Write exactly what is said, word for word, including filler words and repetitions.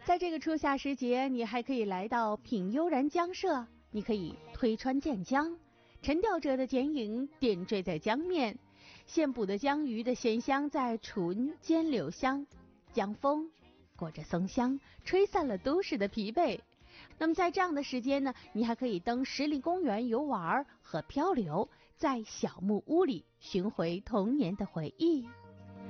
在这个初夏时节，你还可以来到品悠然江社，你可以推川见江，沉钓者的剪影点缀在江面，现捕的江鱼的咸香在唇间留香，江风裹着松香，吹散了都市的疲惫。那么在这样的时间呢，你还可以登十里公园游玩和漂流，在小木屋里寻回童年的回忆。